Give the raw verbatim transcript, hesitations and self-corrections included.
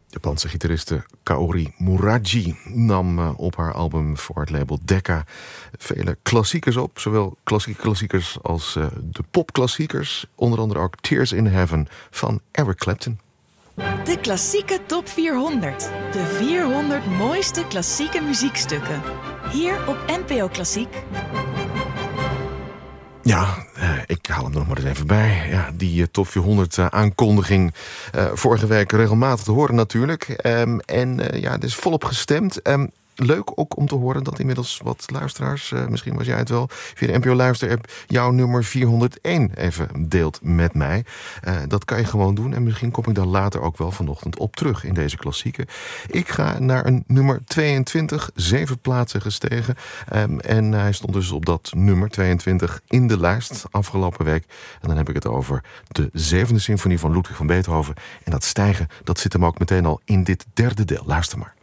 Japanse gitariste Kaori Muragi nam uh, op haar album voor het label Decca vele klassiekers op. Zowel klassieke klassiekers als uh, de popklassiekers. Onder andere ook Tears in Heaven van Eric Clapton. De klassieke top vierhonderd. De vierhonderd mooiste klassieke muziekstukken. Hier op N P O Klassiek. Ja, uh, ik haal hem er nog maar eens even bij. Ja, die uh, top vierhonderd uh, aankondiging uh, vorige week regelmatig te horen natuurlijk. Um, en uh, ja, het is volop gestemd. Um, Leuk ook om te horen dat inmiddels wat luisteraars, uh, misschien was jij het wel, via de N P O Luister-app jouw nummer vierhonderdéén even deelt met mij. Uh, dat kan je gewoon doen en misschien kom ik daar later ook wel vanochtend op terug in deze klassieken. Ik ga naar een nummer tweeëntwintig, zeven plaatsen gestegen. Um, en hij stond dus op dat nummer tweeëntwintig in de lijst afgelopen week. En dan heb ik het over de zevende symfonie van Ludwig van Beethoven. En dat stijgen, dat zit hem ook meteen al in dit derde deel. Luister maar.